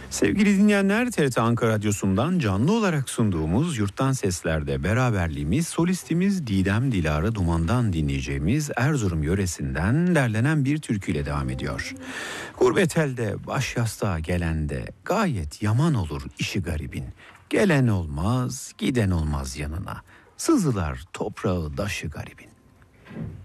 Sevgili dinleyenler, TRT Ankara Radyosu'ndan canlı olarak sunduğumuz Yurttan Sesler'de beraberliğimiz solistimiz Didem Dilara Duman'dan dinleyeceğimiz Erzurum yöresinden derlenen bir türküyle devam ediyor. Gurbet elde baş yastığa gelende gayet yaman olur işi garibin. Gelen olmaz, giden olmaz yanına. Sızılar toprağı daşı garibin.